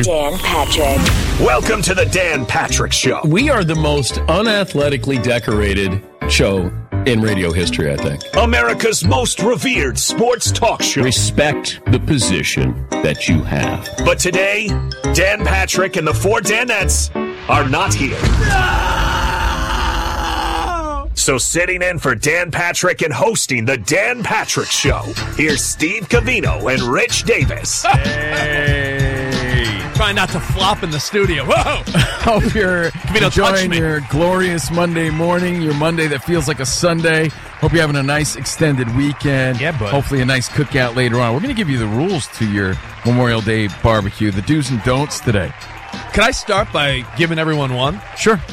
Dan Patrick. Welcome to the Dan Patrick Show. We are the most unathletically decorated show in radio history, I think. America's most revered sports talk show. Respect the position that you have. But today, Dan Patrick and the four Danettes are not here. So sitting in for Dan Patrick and hosting the Dan Patrick Show, here's Steve Covino and Rich Davis. Trying not to flop in the studio. Whoa! Hope you're enjoying your glorious Monday morning, your Monday that feels like a Sunday. Hope you're having a nice extended weekend. Yeah, bud. Hopefully a nice cookout later on. We're going to give you the rules to your Memorial Day barbecue, the do's and don'ts today. Can I start by giving everyone one? Sure.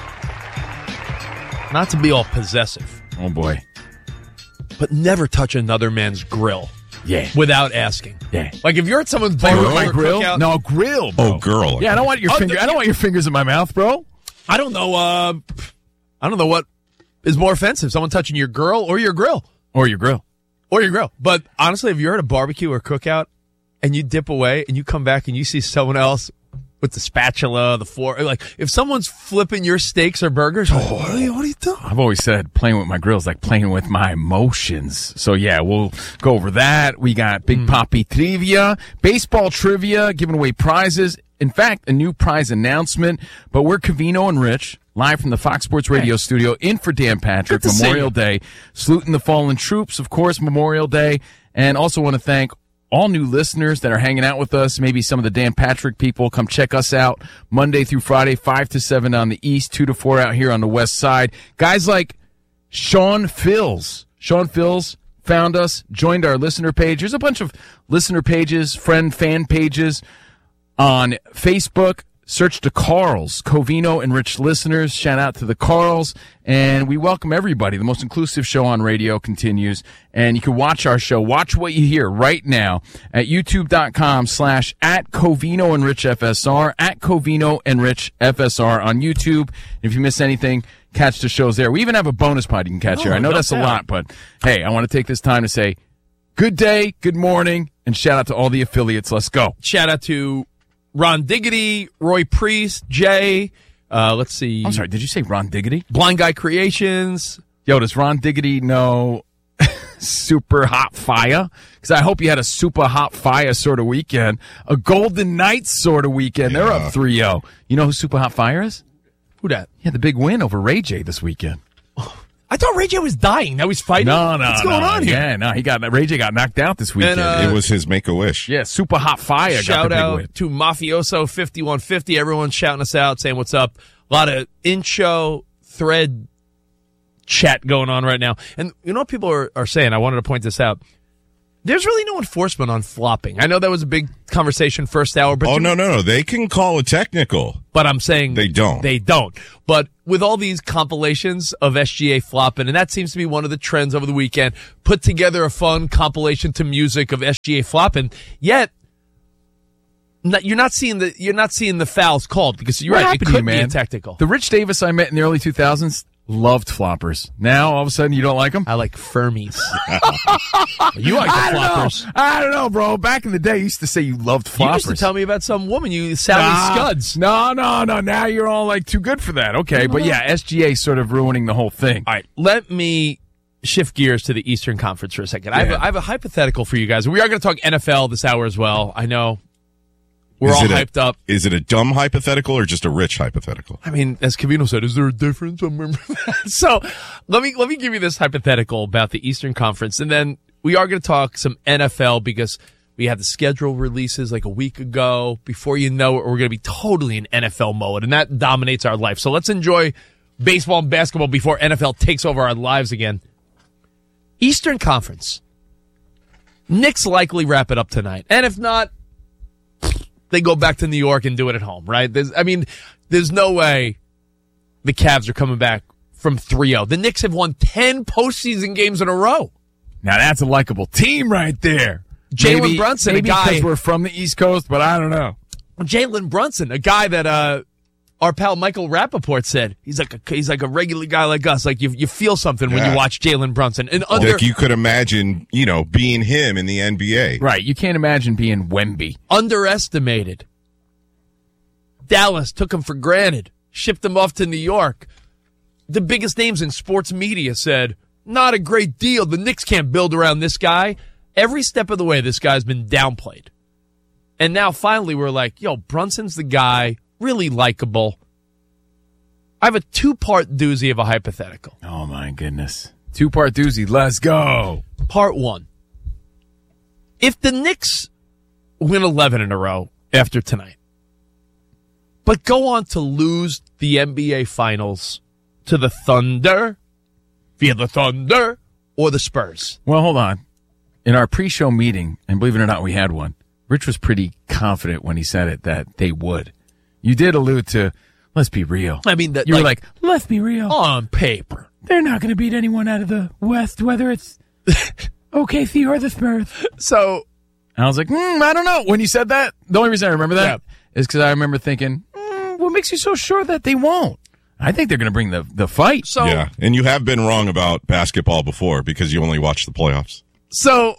Not to be all possessive, Oh, boy. but never touch another man's grill Yeah. without asking. Yeah. Like if you're at someone's Like barbecue my or grill? cookout, No, grill, bro. Oh, girl. Yeah, I don't want your finger. I don't want your fingers in my mouth, bro. I don't know. I don't know what is more offensive: someone touching your girl or your grill, Or your grill. or your grill. But honestly, if you're at a barbecue or cookout and you dip away and you come back and you see someone else with the spatula, the fork, like if someone's flipping your steaks or burgers, what are you doing? I've always said playing with my grill is like playing with my emotions. So, yeah, we'll go over that. We got Big Papi trivia, baseball trivia, giving away prizes. In fact, a new prize announcement. But we're Covino and Rich, live from the Fox Sports Radio studio, in for Dan Patrick, Good to see Memorial you. Day. Saluting the fallen troops, of course, Memorial Day. And also want to thank all new listeners that are hanging out with us, maybe some of the Dan Patrick people. Come check us out Monday through Friday, 5 to 7 on the East, 2 to 4 out here on the West Side. Guys like Sean Fills. Sean Fills found us, joined our listener page. There's a bunch of listener pages, fan pages on Facebook. Search the Carls, Covino and Rich listeners. Shout out to the Carls. And we welcome everybody. The most inclusive show on radio continues. And you can watch our show. Watch what you hear right now at youtube.com/@Covino and Rich FSR, @Covino and Rich FSR on YouTube. If you miss anything, catch the shows there. We even have a bonus pod you can catch here. I know no that's a doubt. lot, but hey, I want to take this time to say good day, good morning, and shout out to all the affiliates. Let's go. Shout out to Ron Diggity, Roy Priest, Jay. Let's see. I'm sorry, did you say Ron Diggity? Blind Guy Creations. Yo, does Ron Diggity know Super Hot Fire? Because I hope you had a Super Hot Fire sort of weekend. A Golden Knights sort of weekend. They're up 3-0. You know who Super Hot Fire is? Who that? Yeah, the big win over Ray J this weekend. I thought Ray J was dying. Now he's fighting. No. What's going on here? Yeah, no, Ray J got knocked out this weekend. And, It was his Make-A-Wish. yeah, Super Hot Fire got Shout the big out win. to Mafioso 5150. Everyone's shouting us out, saying what's up. A lot of in-show thread chat going on right now. And you know what people are saying? I wanted to point this out. There's really no enforcement on flopping. I know that was a big conversation first hour. But No. They can call a technical. But I'm saying They don't. They don't. But with all these compilations of SGA flopping, and that seems to be one of the trends over the weekend, put together a fun compilation to music of SGA flopping. Yet you're not seeing the fouls called because you're What right. It happened to could you, be a man? technical. The Rich Davis I met in the early 2000s loved floppers. Now, all of a sudden, you don't like them? I like Fermies. You like the floppers. I don't know, bro. Back in the day, you used to say you loved You floppers. used to tell me about some woman, Sally Scuds. No. Now you're all like too good for that. Okay, but yeah, SGA sort of ruining the whole thing. All right, let me shift gears to the Eastern Conference for a second. I have a hypothetical for you guys. We are going to talk NFL this hour as well. I know we're all hyped up. Is it a dumb hypothetical or just a rich hypothetical? I mean, as Covino said, is there a difference? So let me give you this hypothetical about the Eastern Conference, and then we are going to talk some NFL because we had the schedule releases like a week ago. Before you know it, we're going to be totally in NFL mode, and that dominates our life. So let's enjoy baseball and basketball before NFL takes over our lives again. Eastern Conference. Knicks likely wrap it up tonight, and if not, they go back to New York and do it at home, right? There's no way the Cavs are coming back from 3-0. The Knicks have won 10 postseason games in a row. Now that's a likable team right there. Jalen Brunson, maybe a guy because we're from the East Coast, but I don't know. Jalen Brunson, a guy that our pal Michael Rappaport said he's like a regular guy like us. Like you feel something when you watch Jalen Brunson. And Like you could imagine, being him in the NBA. Right, you can't imagine being Wemby. underestimated Dallas took him for granted, shipped him off to New York. The biggest names in sports media said, not a great deal. The Knicks can't build around this guy. Every step of the way, this guy's been downplayed. And now finally we're like, yo, Brunson's the guy, really likable. I have a 2-part doozy of a hypothetical. Oh, my goodness. 2-part doozy. Let's go. Part 1. If the Knicks win 11 in a row after tonight, but go on to lose the NBA Finals to the Thunder, via the Thunder, or the Spurs. Well, hold on. In our pre-show meeting, and believe it or not, we had one, Rich was pretty confident when he said it that they would. You did allude to, let's be real. I mean, you were like, let's be real. On paper. They're not going to beat anyone out of the West, whether it's OKC or the Spurs. So I was like, I don't know. When you said that, the only reason I remember that is because I remember thinking, what makes you so sure that they won't? I think they're going to bring the fight. So, yeah, and you have been wrong about basketball before because you only watch the playoffs. So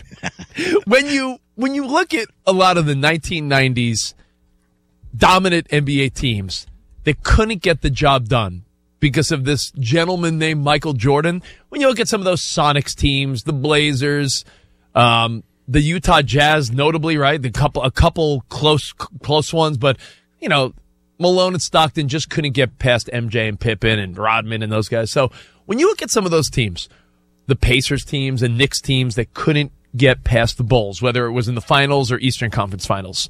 when you look at a lot of the 1990s dominant NBA teams that couldn't get the job done because of this gentleman named Michael Jordan, when you look at some of those Sonics teams, the Blazers, the Utah Jazz, notably, right? A couple close ones, but you know, Malone and Stockton just couldn't get past MJ and Pippen and Rodman and those guys. So when you look at some of those teams, the Pacers teams and Knicks teams that couldn't get past the Bulls, whether it was in the finals or Eastern Conference finals,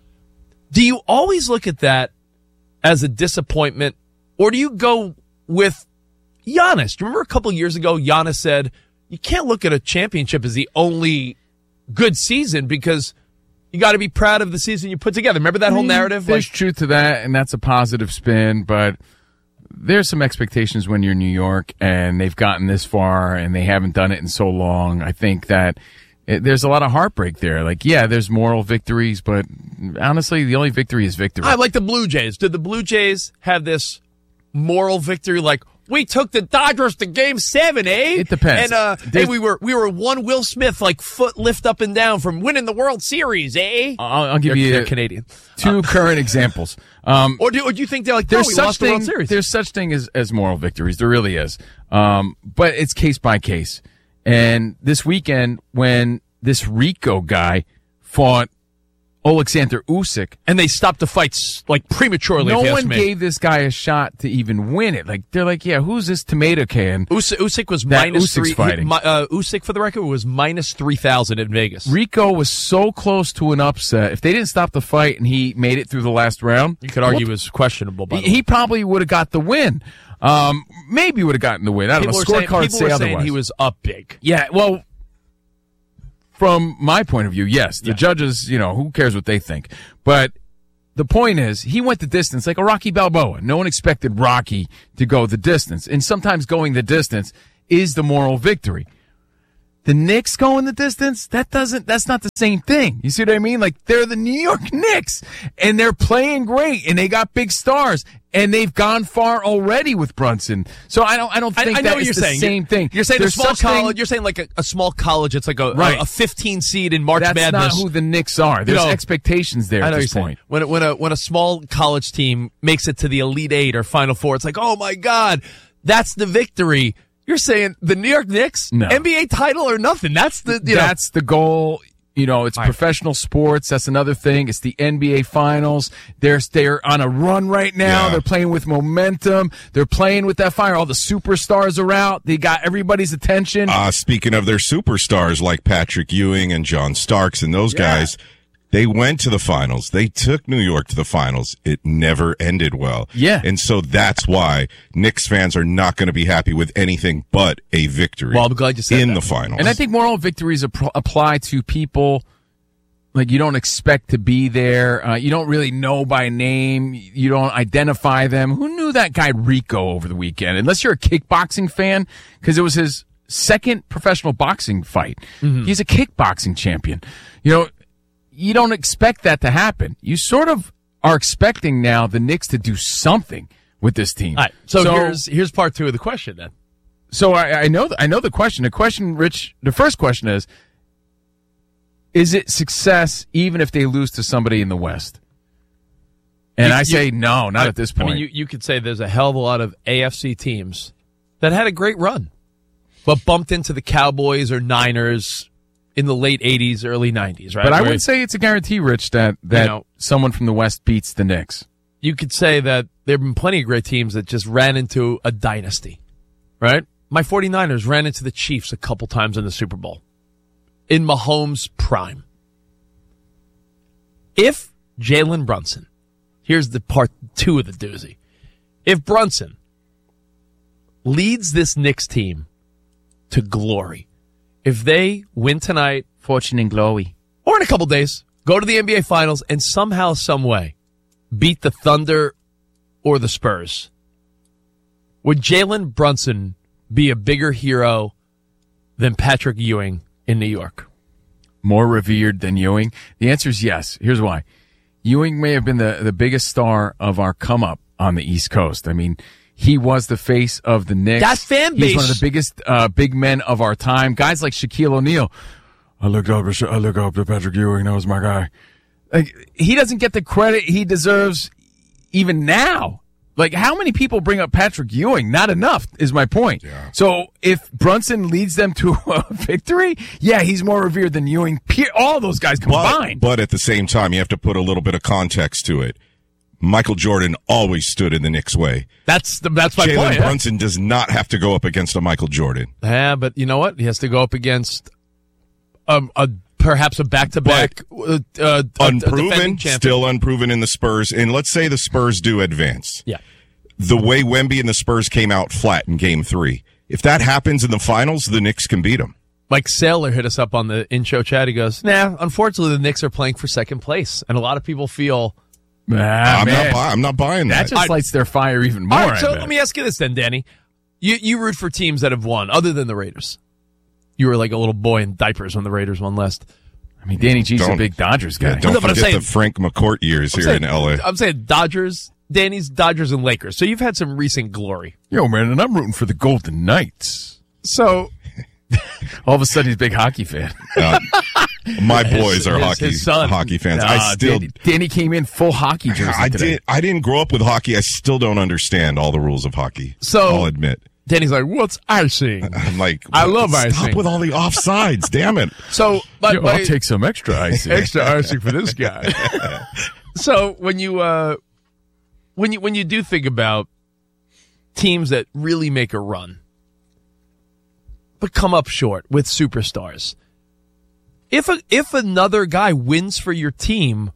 do you always look at that as a disappointment, or do you go with Giannis? Do you remember a couple years ago, Giannis said, you can't look at a championship as the only good season because you got to be proud of the season you put together. Remember that whole narrative? There's truth to that, and that's a positive spin, but there's some expectations when you're in New York and they've gotten this far and they haven't done it in so long. I think that there's a lot of heartbreak there. Like, yeah, there's moral victories, but honestly, the only victory is victory. I like the Blue Jays. Did the Blue Jays have this moral victory like, we took the Dodgers to Game 7, eh? It depends. And hey, we were one Will Smith like foot lift up and down from winning the World Series, eh? I'll give you they're Canadian. 2 current examples. Or do you think they're like, no, we lost the World Series? There's such thing as moral victories. There really is. But it's case by case. And this weekend, when this Rico guy fought Oleksandr Usyk, and they stopped the fights like prematurely. No one gave this guy a shot to even win it. Like they're like, yeah, who's this tomato can? Usyk was that minus Usyk's 3. fighting. Usyk, for the record, was minus 3,000 in Vegas. Rico was so close to an upset. If they didn't stop the fight and he made it through the last round, you could argue it was questionable. By the way, he probably would have got the win. Maybe would have gotten the win. I don't know. Scorecards say otherwise. Saying he was up big. Yeah, well, from my point of view, yes. The judges, who cares what they think? But the point is, he went the distance like a Rocky Balboa. No one expected Rocky to go the distance. And sometimes going the distance is the moral victory. The Knicks going the distance, that's not the same thing. You see what I mean? Like, they're the New York Knicks, and they're playing great, and they got big stars, and they've gone far already with Brunson. So I don't think that is the same thing. You're saying a small college. You're saying like a small college. It's like a 15 seed in March Madness. That's not who the Knicks are. There's expectations there at this point. When a small college team makes it to the Elite Eight or Final Four, it's like, oh my God, that's the victory. You're saying the New York Knicks, no. NBA title or nothing. That's the goal. It's professional sports. That's another thing. It's the NBA Finals. They're on a run right now. Yeah. They're playing with momentum. They're playing with that fire. All the superstars are out. They got everybody's attention. Speaking of their superstars like Patrick Ewing and John Starks and those guys, they went to the finals. They took New York to the finals. It never ended well. Yeah. And so that's why Knicks fans are not going to be happy with anything but a victory. Well, I'm glad you said in that. The finals. And I think moral victories apply to people like you don't expect to be there. You don't really know by name. You don't identify them. Who knew that guy Rico over the weekend? Unless you're a kickboxing fan, because it was his second professional boxing fight. Mm-hmm. He's a kickboxing champion. You don't expect that to happen. You sort of are expecting now the Knicks to do something with this team. All right, so here's part 2 of the question then. So I know the question. The question, Rich, the first question is it success even if they lose to somebody in the West? And I say no, not at this point. I mean, you could say there's a hell of a lot of AFC teams that had a great run, but bumped into the Cowboys or Niners in the late 80s, early 90s, right? But I would say it's a guarantee, Rich, that someone from the West beats the Knicks. You could say that there have been plenty of great teams that just ran into a dynasty, right? My 49ers ran into the Chiefs a couple times in the Super Bowl in Mahomes' prime. If Jalen Brunson, here's the part 2 of the doozy. If Brunson leads this Knicks team to glory, if they win tonight, fortune and glory, or in a couple days, go to the NBA Finals and somehow, some way, beat the Thunder or the Spurs, would Jalen Brunson be a bigger hero than Patrick Ewing in New York? More revered than Ewing? The answer is yes. Here's why. Ewing may have been the biggest star of our come-up on the East Coast. I mean, he was the face of the Knicks. That fan base. He's one of the biggest big men of our time. Guys like Shaquille O'Neal. I look up to Patrick Ewing. That was my guy. Like, he doesn't get the credit he deserves even now. Like, how many people bring up Patrick Ewing? Not enough is my point. Yeah. So if Brunson leads them to a victory, yeah, he's more revered than Ewing. All those guys combined. But at the same time, you have to put a little bit of context to it. Michael Jordan always stood in the Knicks' way. That's my point. Jalen Brunson does not have to go up against a Michael Jordan. Yeah, but you know what? He has to go up against perhaps a back-to-back unproven, still unproven in the Spurs. And let's say the Spurs do advance. Yeah. The way Wemby and the Spurs came out flat in Game 3. If that happens in the finals, the Knicks can beat them. Mike Saylor hit us up on the in-show chat. He goes, unfortunately, the Knicks are playing for second place. And a lot of people feel... I'm not buying that. That just lights their fire even more. All right, so let me ask you this then, Danny. You root for teams that have won, other than the Raiders. You were like a little boy in diapers when the Raiders won last. I mean, Danny G's a big Dodgers guy. Yeah, don't forget the Frank McCourt years here in L.A. I'm saying Dodgers, Danny's Dodgers and Lakers. So you've had some recent glory. Yo, man, and I'm rooting for the Golden Knights. So all of a sudden he's a big hockey fan. My boys are hockey fans. Danny came in full hockey jersey. I didn't grow up with hockey. I still don't understand all the rules of hockey. So I'll admit. Danny's like, what's icing? I'm like, I love icing. Stop with all the offsides. Damn it. So, I'll take some extra icing. Extra icing for this guy. So when you do think about teams that really make a run, but come up short with superstars, if another guy wins for your team,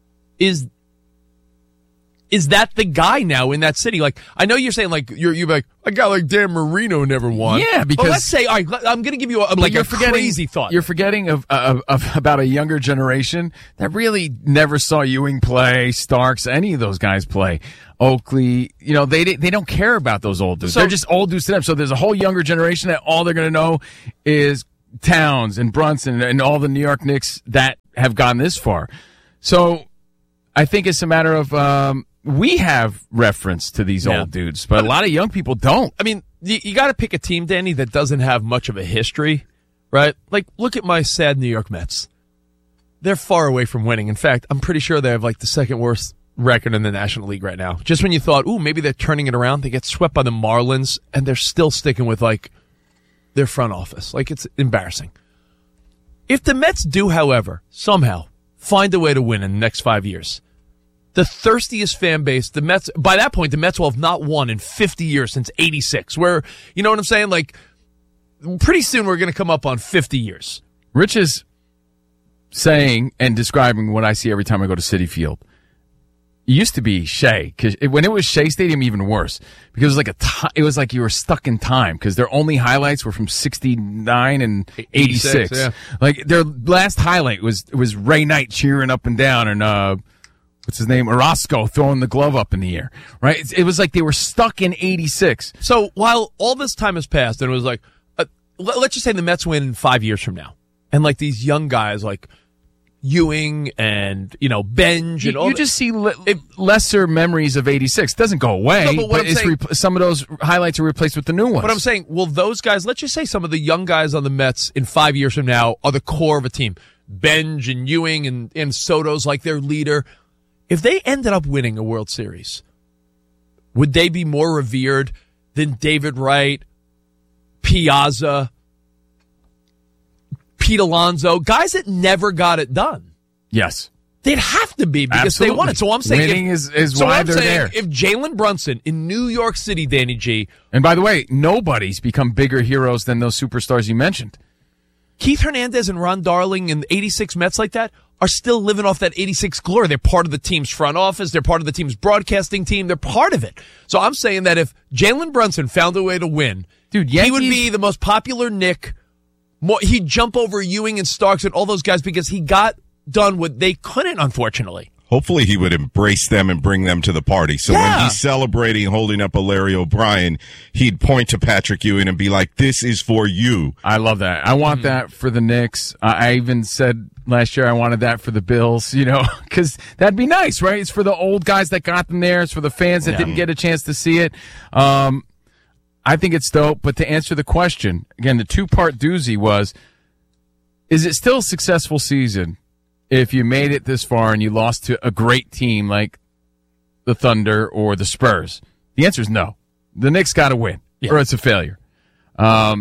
is that the guy now in that city? Like, I know you're saying like you're like a guy like Dan Marino never won. Yeah, because let's say, all right, I'm going to give you a crazy thought. You're forgetting of about a younger generation that really never saw Ewing play, Starks, any of those guys play. Oakley, they don't care about those old dudes. They're just old dudes to them. So there's a whole younger generation that all they're going to know is Towns and Brunson and all the New York Knicks that have gone this far. So I think it's a matter of we have reference to these old dudes, but a lot of young people don't. I mean, you got to pick a team, Danny, that doesn't have much of a history, right? Like, look at my sad New York Mets. They're far away from winning. In fact, I'm pretty sure they have like the second worst record in the National League right now. Just when you thought, maybe they're turning it around, they get swept by the Marlins, and they're still sticking with like their front office. Like, it's embarrassing. If the Mets do, however, somehow find a way to win in the next 5 years, the thirstiest fan base, the Mets, by that point, the Mets will have not won in 50 years since 86, where, you know what I'm saying? Like, pretty soon we're going to come up on 50 years. Rich is saying and describing what I see every time I go to Citi Field. It used to be Shea, because when it was Shea Stadium, even worse, because it was like you were stuck in time, because their only highlights were from 69 and 86. Yeah. Like, their last highlight was Ray Knight cheering up and down, and what's his name? Orozco throwing the glove up in the air, right? It was like they were stuck in 86. So while all this time has passed, and it was like, let's just say the Mets win 5 years from now, and like these young guys like Ewing and Benj and all. You just see lesser memories of 86. It doesn't go away, no, but some of those highlights are replaced with the new ones. But I'm saying, will those guys? Let's just say some of the young guys on the Mets in 5 years from now are the core of a team. Benj and Ewing and Soto's like their leader. if they ended up winning a World Series, would they be more revered than David Wright, Piazza, Pete Alonso, guys that never got it done? Yes. They'd have to be because Absolutely. they won it. So I'm saying winning is why they're there. If Jalen Brunson in New York City, Danny G, and by the way, nobody's become bigger heroes than those superstars you mentioned. Keith Hernandez and Ron Darling and the 86 Mets like that are still living off that 86 glory. They're part of the team's front office. They're part of the team's broadcasting team. They're part of it. So I'm saying that if Jalen Brunson found a way to win, dude, he would be the most popular Knick. He'd jump over Ewing and Starks and all those guys because he got done what they couldn't, unfortunately. Hopefully he would embrace them and bring them to the party. So when he's celebrating, holding up a Larry O'Brien, he'd point to Patrick Ewing and be like, this is for you. I love that. I want that for the Knicks. I even said last year I wanted that for the Bills, because that'd be nice, right? It's for the old guys that got them there. It's for the fans that didn't get a chance to see it. I think it's dope. But to answer the question, again, the two-part doozy was, is it still a successful season if you made it this far and you lost to a great team like the Thunder or the Spurs? The answer is no. The Knicks got to win, or it's a failure. I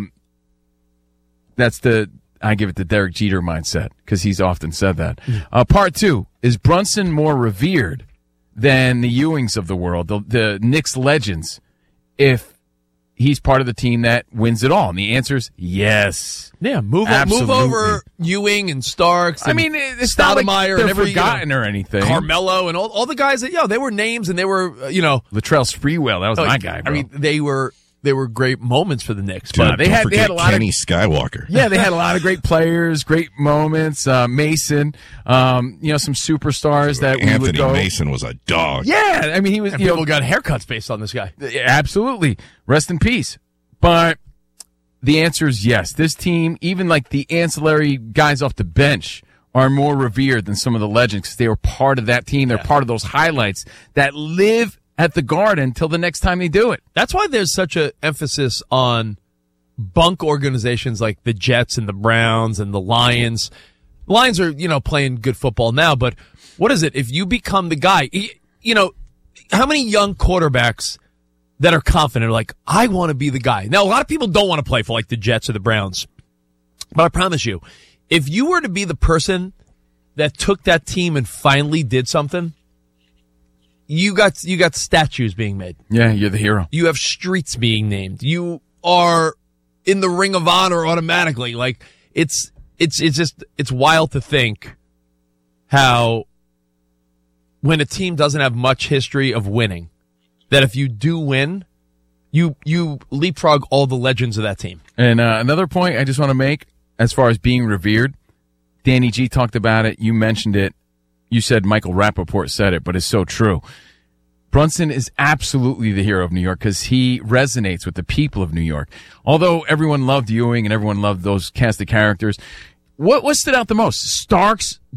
give it the Derek Jeter mindset because he's often said that. Part two, is Brunson more revered than the Ewings of the world, the Knicks legends, if he's part of the team that wins it all? And the answer is yes. Yeah, move over Ewing and Starks. And it's not like they're forgotten or anything. Carmelo and all the guys that they were names and they were Latrell Sprewell, that was my guy, bro. They were great moments for the Knicks. Dude, But they had a lot Kenny Skywalker. Yeah, they had a lot of great players, great moments. Mason, some superstars that Anthony we would go. Mason was a dog. Yeah, he was. People got haircuts based on this guy. Absolutely, rest in peace. But the answer is yes. This team, even like the ancillary guys off the bench, are more revered than some of the legends because they were part of that team. They're part of those highlights that live at the Garden until the next time they do it. That's why there's such an emphasis on bunk organizations like the Jets and the Browns and the Lions. The Lions are, playing good football now, but what is it? If you become the guy, how many young quarterbacks that are confident are like, I want to be the guy. Now, a lot of people don't want to play for like the Jets or the Browns, but I promise you, if you were to be the person that took that team and finally did something, you got statues being made. Yeah, you're the hero. You have streets being named. You are in the Ring of Honor automatically. Like it's wild to think how when a team doesn't have much history of winning, that if you do win, you leapfrog all the legends of that team. And another point I just want to make as far as being revered, Danny G talked about it. You mentioned it. You said Michael Rappaport said it, but it's so true. Brunson is absolutely the hero of New York because he resonates with the people of New York. Although everyone loved Ewing and everyone loved those cast of characters, what stood out the most? Starks